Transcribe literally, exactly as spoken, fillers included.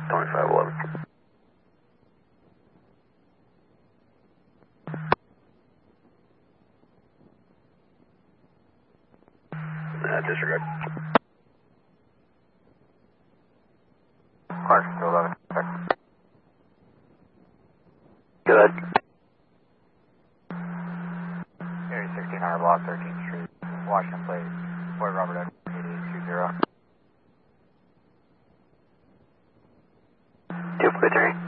twenty-five eleven. Uh, disregard. Clarkson to eleven. Check. Good. Area sixteen hundred block, thirteenth Street, Washington Place, Fort Robert X, eighty-eight two zero. two four three.